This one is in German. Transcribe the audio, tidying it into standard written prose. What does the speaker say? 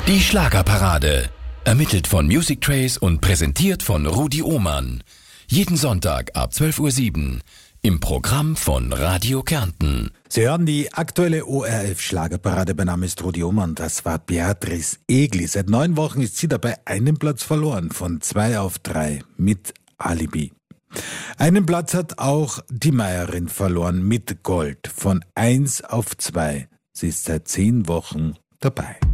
Die Schlagerparade. Ermittelt von Music Trace und präsentiert von Rudi Ohmann. Jeden Sonntag ab 12:07 Uhr im Programm von Radio Kärnten. Sie hören die aktuelle ORF Schlagerparade. Mein Name ist Rudi Ohmann. Das war Beatrice Egli. Seit 9 Wochen ist sie dabei einen Platz verloren, von 2 auf 3 mit Alibi. Einen Platz hat auch die Meierin verloren mit Gold, von 1 auf 2. Sie ist seit 10 Wochen dabei.